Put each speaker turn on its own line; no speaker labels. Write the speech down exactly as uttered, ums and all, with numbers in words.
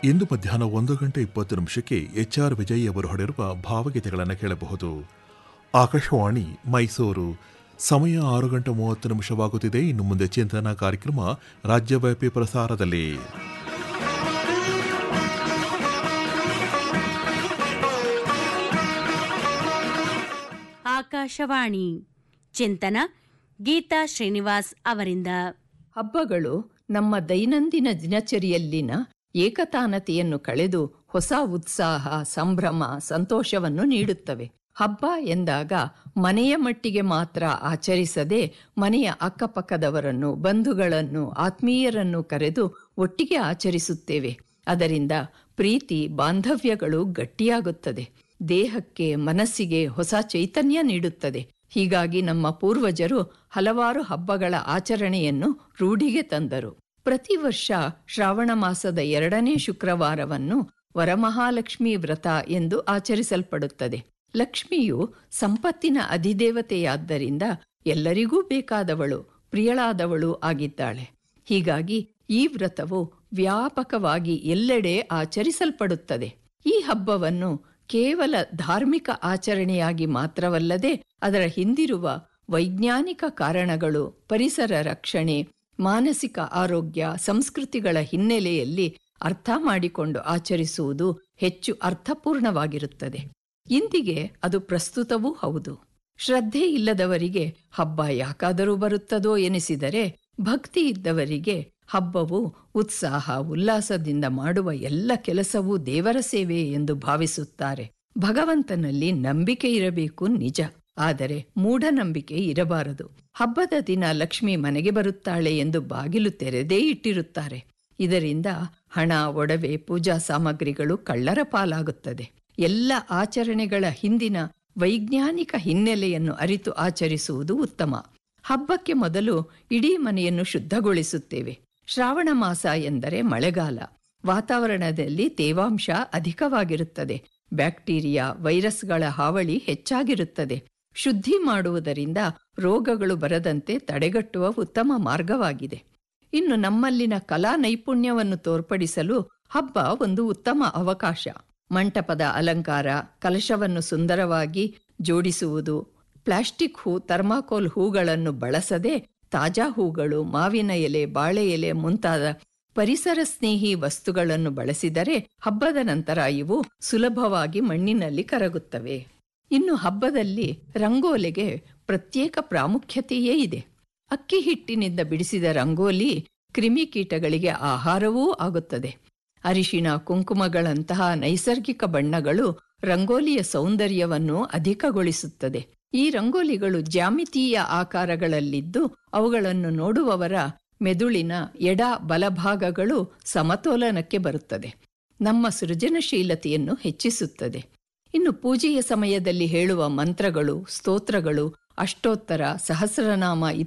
ಇಂದು ಮಧ್ಯಾಹ್ನ ಒಂದು ಗಂಟೆ ಇಪ್ಪತ್ತು ನಿಮಿಷಕ್ಕೆ ಎಚ್ ಆರ್ ವಿಜಯ್ ಅವರು ಹಾಡಿರುವ ಭಾವಗೀತೆಗಳನ್ನು ಕೇಳಬಹುದು. ಆಕಾಶವಾಣಿ ಮೈಸೂರು. ಸಮಯ ಆರು ಗಂಟೆ ಮೂವತ್ತು ನಿಮಿಷವಾಗುತ್ತಿದೆ. ಇನ್ನು ಮುಂದೆ ಚಿಂತನಾ ಕಾರ್ಯಕ್ರಮ ರಾಜ್ಯವ್ಯಾಪಿ ಪ್ರಸಾರದಲ್ಲಿ.
ಆಕಾಶವಾಣಿ ಚಿಂತನ ಗೀತಾ ಶ್ರೀನಿವಾಸ್ ಅವರಿಂದ.
ಹಬ್ಬಗಳು ನಮ್ಮ ದೈನಂದಿನ ದಿನಚರಿಯಲ್ಲಿನ ಏಕತಾನತೆಯನ್ನು ಕಳೆದು ಹೊಸ ಉತ್ಸಾಹ, ಸಂಭ್ರಮ, ಸಂತೋಷವನ್ನು ನೀಡುತ್ತವೆ. ಹಬ್ಬ ಎಂದಾಗ ಮನೆಯ ಮಟ್ಟಿಗೆ ಮಾತ್ರ ಆಚರಿಸದೆ ಮನೆಯ ಅಕ್ಕಪಕ್ಕದವರನ್ನು, ಬಂಧುಗಳನ್ನು, ಆತ್ಮೀಯರನ್ನು ಕರೆದು ಒಟ್ಟಿಗೆ ಆಚರಿಸುತ್ತೇವೆ. ಅದರಿಂದ ಪ್ರೀತಿ, ಬಾಂಧವ್ಯಗಳು ಗಟ್ಟಿಯಾಗುತ್ತದೆ. ದೇಹಕ್ಕೆ, ಮನಸ್ಸಿಗೆ ಹೊಸ ಚೈತನ್ಯ ನೀಡುತ್ತದೆ. ಹೀಗಾಗಿ ನಮ್ಮ ಪೂರ್ವಜರು ಹಲವಾರು ಹಬ್ಬಗಳ ಆಚರಣೆಯನ್ನು ರೂಢಿಗೆ ತಂದರು. ಪ್ರತಿ ವರ್ಷ ಶ್ರಾವಣ ಮಾಸದ ಎರಡನೇ ಶುಕ್ರವಾರವನ್ನು ವರಮಹಾಲಕ್ಷ್ಮಿ ವ್ರತ ಎಂದು ಆಚರಿಸಲ್ಪಡುತ್ತದೆ. ಲಕ್ಷ್ಮಿಯು ಸಂಪತ್ತಿನ ಅಧಿದೇವತೆಯಾದ್ದರಿಂದ ಎಲ್ಲರಿಗೂ ಬೇಕಾದವಳು, ಪ್ರಿಯಳಾದವಳು ಆಗಿದ್ದಾಳೆ. ಹೀಗಾಗಿ ಈ ವ್ರತವು ವ್ಯಾಪಕವಾಗಿ ಎಲ್ಲೆಡೆ ಆಚರಿಸಲ್ಪಡುತ್ತದೆ. ಈ ಹಬ್ಬವನ್ನು ಕೇವಲ ಧಾರ್ಮಿಕ ಆಚರಣೆಯಾಗಿ ಮಾತ್ರವಲ್ಲದೆ ಅದರ ಹಿಂದಿರುವ ವೈಜ್ಞಾನಿಕ ಕಾರಣಗಳು, ಪರಿಸರ ರಕ್ಷಣೆ, ಮಾನಸಿಕ ಆರೋಗ್ಯ, ಸಂಸ್ಕೃತಿಗಳ ಹಿನ್ನೆಲೆಯಲ್ಲಿ ಅರ್ಥ ಮಾಡಿಕೊಂಡು ಆಚರಿಸುವುದು ಹೆಚ್ಚು ಅರ್ಥಪೂರ್ಣವಾಗಿರುತ್ತದೆ. ಇಂದಿಗೆ ಅದು ಪ್ರಸ್ತುತವೂ ಹೌದು. ಶ್ರದ್ಧೆ ಇಲ್ಲದವರಿಗೆ ಹಬ್ಬ ಯಾಕಾದರೂ ಬರುತ್ತದೋ ಎನಿಸಿದರೆ, ಭಕ್ತಿ ಇದ್ದವರಿಗೆ ಹಬ್ಬವು ಉತ್ಸಾಹ, ಉಲ್ಲಾಸದಿಂದ ಮಾಡುವ ಎಲ್ಲ ಕೆಲಸವೂ ದೇವರ ಸೇವೆ ಎಂದು ಭಾವಿಸುತ್ತಾರೆ. ಭಗವಂತನಲ್ಲಿ ನಂಬಿಕೆ ಇರಬೇಕು ನಿಜ, ಆದರೆ ಮೂಢನಂಬಿಕೆ ಇರಬಾರದು. ಹಬ್ಬದ ದಿನ ಲಕ್ಷ್ಮಿ ಮನೆಗೆ ಬರುತ್ತಾಳೆ ಎಂದು ಬಾಗಿಲು ತೆರೆದೇ ಇಟ್ಟಿರುತ್ತಾರೆ. ಇದರಿಂದ ಹಣ, ಒಡವೆ, ಪೂಜಾ ಸಾಮಗ್ರಿಗಳು ಕಳ್ಳರ ಪಾಲಾಗುತ್ತದೆ. ಎಲ್ಲ ಆಚರಣೆಗಳ ಹಿಂದಿನ ವೈಜ್ಞಾನಿಕ ಹಿನ್ನೆಲೆಯನ್ನು ಅರಿತು ಆಚರಿಸುವುದು ಉತ್ತಮ. ಹಬ್ಬಕ್ಕೆ ಮೊದಲು ಇಡೀ ಮನೆಯನ್ನು ಶುದ್ಧಗೊಳಿಸುತ್ತೇವೆ. ಶ್ರಾವಣ ಮಾಸ ಎಂದರೆ ಮಳೆಗಾಲ. ವಾತಾವರಣದಲ್ಲಿ ತೇವಾಂಶ ಅಧಿಕವಾಗಿರುತ್ತದೆ. ಬ್ಯಾಕ್ಟೀರಿಯಾ, ವೈರಸ್ಗಳ ಹಾವಳಿ ಹೆಚ್ಚಾಗಿರುತ್ತದೆ. ಶುದ್ಧಿ ಮಾಡುವುದರಿಂದ ರೋಗಗಳು ಬರದಂತೆ ತಡೆಗಟ್ಟುವ ಉತ್ತಮ ಮಾರ್ಗವಾಗಿದೆ. ಇನ್ನು ನಮ್ಮಲ್ಲಿನ ಕಲಾ ನೈಪುಣ್ಯವನ್ನು ತೋರ್ಪಡಿಸಲು ಹಬ್ಬ ಒಂದು ಉತ್ತಮ ಅವಕಾಶ. ಮಂಟಪದ ಅಲಂಕಾರ, ಕಲಶವನ್ನು ಸುಂದರವಾಗಿ ಜೋಡಿಸುವುದು, ಪ್ಲಾಸ್ಟಿಕ್ ಹೂ, ಥರ್ಮಾಕೋಲ್ ಹೂಗಳನ್ನು ಬಳಸದೆ ತಾಜಾ ಹೂಗಳು, ಮಾವಿನ ಎಲೆ, ಬಾಳೆ ಎಲೆ ಮುಂತಾದ ಪರಿಸರ ಸ್ನೇಹಿ ವಸ್ತುಗಳನ್ನು ಬಳಸಿದರೆ ಹಬ್ಬದ ನಂತರ ಇವು ಸುಲಭವಾಗಿ ಮಣ್ಣಿನಲ್ಲಿ ಕರಗುತ್ತವೆ. ಇನ್ನು ಹಬ್ಬದಲ್ಲಿ ರಂಗೋಲಿಗೆ ಪ್ರತ್ಯೇಕ ಪ್ರಾಮುಖ್ಯತೆಯೇ ಇದೆ. ಅಕ್ಕಿ ಹಿಟ್ಟಿನಿಂದ ಬಿಡಿಸಿದ ರಂಗೋಲಿ ಕ್ರಿಮಿಕೀಟಗಳಿಗೆ ಆಹಾರವೂ ಆಗುತ್ತದೆ. ಅರಿಶಿಣ, ಕುಂಕುಮಗಳಂತಹ ನೈಸರ್ಗಿಕ ಬಣ್ಣಗಳು ರಂಗೋಲಿಯ ಸೌಂದರ್ಯವನ್ನು ಅಧಿಕಗೊಳಿಸುತ್ತದೆ. ಈ ರಂಗೋಲಿಗಳು ಜ್ಯಾಮಿತೀಯ ಆಕಾರಗಳಲ್ಲಿದ್ದು ಅವುಗಳನ್ನು ನೋಡುವವರ ಮೆದುಳಿನ ಎಡ ಬಲಭಾಗಗಳು ಸಮತೋಲನಕ್ಕೆ ಬರುತ್ತದೆ. ನಮ್ಮ ಸೃಜನಶೀಲತೆಯನ್ನು ಹೆಚ್ಚಿಸುತ್ತದೆ. ಇನ್ನು ಪೂಜೆಯ ಸಮಯದಲ್ಲಿ ಹೇಳುವ ಮಂತ್ರಗಳು, ಸ್ತೋತ್ರಗಳು, ಅಷ್ಟೋತ್ತರ, ಸಹಸ್ರನಾಮ